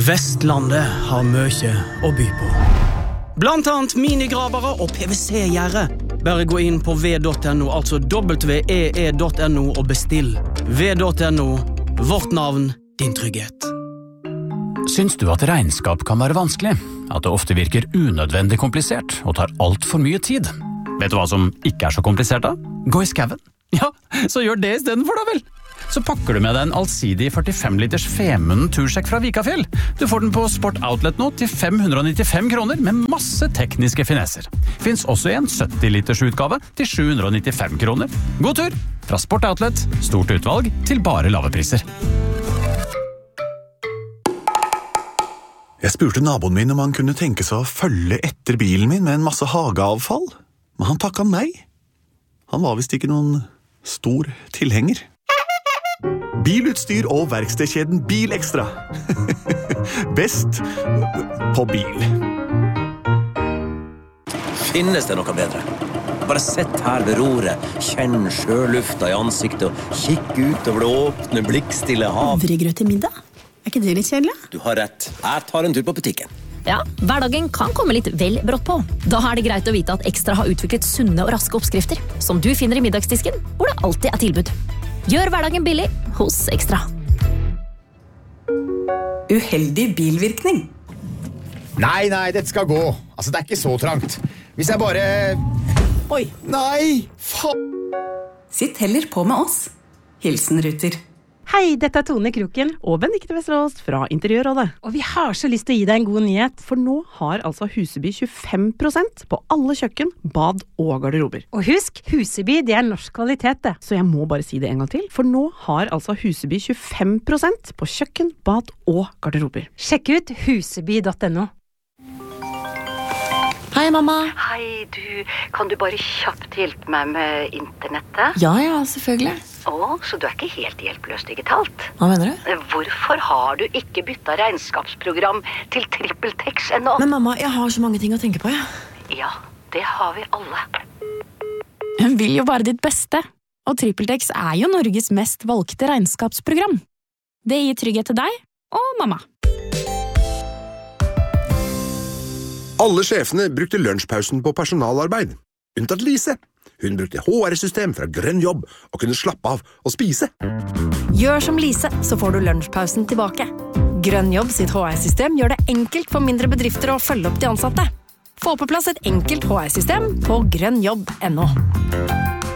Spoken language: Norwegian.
Vestlandet har mye å by på. Blant annet minigravere og PVC-gjerde. Bare gå inn på v.no, altså www.no og bestill. v.no, vårt navn, din trygghet. Syns du at regnskap kan være vanskelig? At det ofte virker unødvendig komplisert og tar alt for mye tid? Vet du hva som ikke så komplisert da? Gå i skaven. Ja, så gjør det i stedet for da vel. Så pakker du med deg en allsidig 45-liters Femunden tursjekk fra Vikafjell. Du får den på Sport Outlet nå til 595 kroner med masse tekniske finesser. Finns også i en 70-liters utgave til 795 kroner. God tur! Fra Sport Outlet, stort utvalg til bare lave priser. Jeg spurte naboen min om han kunne tenke seg å følge etter bilen min med en masse hageavfall, men han takket nei. Han var vist ikke noen stor tilhenger. Bilutstyr og verkstedkjeden Bilekstra. Best på bil. Finnes det noe bedre? Bare sett her ved roret, kjenn sjølufta i ansiktet og kikk ut over det åpne, blikkstille hav. Havregrøt til middag? Ikke det litt kjedelig? Du har rett. Jeg tar en tur på butikken. Ja, hverdagen kan komme litt vel brått på. Da det greit å vite at Ekstra har utviklet sunne og raske oppskrifter, som du finner i middagsdisken, hvor det alltid tilbud. Gjør hverdagen billig hos Ekstra. Uheldig bilvirkning. Nei, dette skal gå. Altså, det ikke så trangt. Hvis jeg bare... Oi. Nei, faen. Sitt heller på med oss. Hilsen Ruter. Hei, dette Tone Kroken og Benedikte Vesterås fra Interiørrådet. Og vi har så lyst til å gi deg en god nyhet, for nå har altså Huseby 25% på alle kjøkken, bad og garderober. Og husk, Huseby det norsk kvalitet det. Så jeg må bare si det en gang til, for nå har altså Huseby 25% på kjøkken, bad og garderober. Sjekk ut huseby.no. Hei, mamma. Hei, kan du bare kjapt hjelpe meg med internettet? Ja, selvfølgelig. Så du ikke helt hjelpeløs digitalt? Hva mener du? Hvorfor har du ikke byttet regnskapsprogram til TrippelTex ennå? Men mamma, jeg har så mange ting å tenke på, ja. Ja, det har vi alle. Hun vil jo bare ditt beste. Og TrippelTex jo Norges mest valgte regnskapsprogram. Det gir trygghet til deg og mamma. Alle sjefene brukte lunsjpausen på personalarbeid. Unntatt Lise. Hun brukte HR-system fra Grønn Jobb og kunne slappe av og spise. Gjør som Lise, så får du lunsjpausen tilbake. Grønn Jobb sitt HR-system gjør det enkelt for mindre bedrifter å følge opp de ansatte. Få på plass et enkelt HR-system på grønnjobb.no.